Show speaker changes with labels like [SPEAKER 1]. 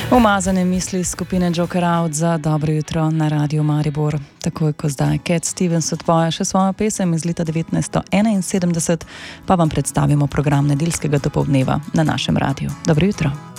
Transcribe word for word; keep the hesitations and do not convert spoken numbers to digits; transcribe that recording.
[SPEAKER 1] Umazane misli skupine Joker Out za dobro jutro na Radiu Maribor. Takoj ko zdaj Cat Stevens odpoja še svojo pesem iz leta devetnajststo enainsedemdeset, pa vam predstavimo program nedeljskega dopoldneva na našem radiju. Dobro jutro.